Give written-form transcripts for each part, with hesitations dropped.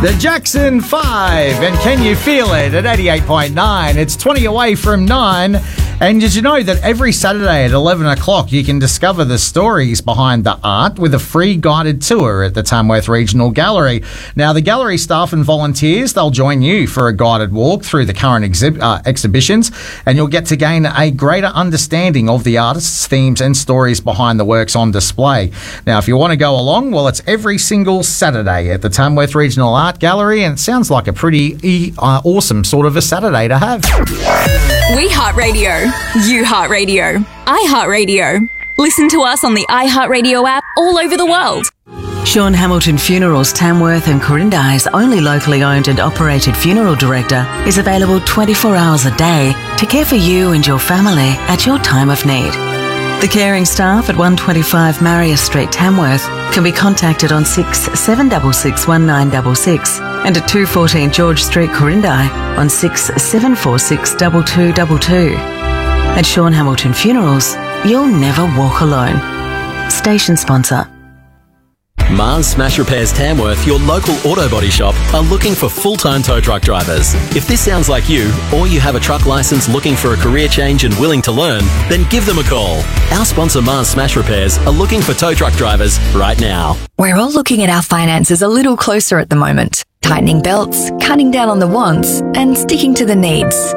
The Jackson 5, and Can You Feel It at 88.9. It's 20 away from 9. And did you know that every Saturday at 11 o'clock you can discover the stories behind the art with a free guided tour at the Tamworth Regional Gallery? Now, the gallery staff and volunteers, they'll join you for a guided walk through the current exhibitions, and you'll get to gain a greater understanding of the artists, themes and stories behind the works on display. Now, if you want to go along, well, it's every single Saturday at the Tamworth Regional Art Gallery, and it sounds like a pretty awesome sort of a Saturday to have. We Heart Radio. You Heart Radio. I Heart Radio. Listen to us on the iHeartRadio app all over the world. Sean Hamilton Funerals Tamworth and Corindai's only locally owned and operated funeral director is available 24 hours a day to care for you and your family at your time of need. The caring staff at 125 Marius Street, Tamworth can be contacted on 6766 1966 and at 214 George Street, Corindai on 6746 2222. At Sean Hamilton Funerals, you'll never walk alone. Station sponsor. Mars Smash Repairs Tamworth, your local auto body shop, are looking for full-time tow truck drivers. If this sounds like you, or you have a truck licence looking for a career change and willing to learn, then give them a call. Our sponsor Mars Smash Repairs are looking for tow truck drivers right now. We're all looking at our finances a little closer at the moment, tightening belts, cutting down on the wants, and sticking to the needs.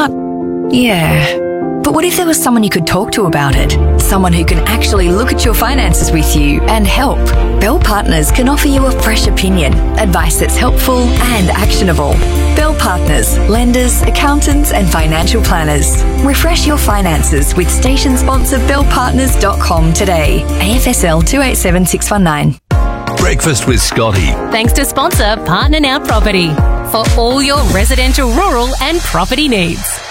But what if there was someone you could talk to about it? Someone who can actually look at your finances with you and help. Bell Partners can offer you a fresh opinion, advice that's helpful and actionable. Bell Partners, lenders, accountants and financial planners. Refresh your finances with station sponsor bellpartners.com today. AFSL 287619. Breakfast with Scotty. Thanks to sponsor Partner Now Property for all your residential, rural and property needs.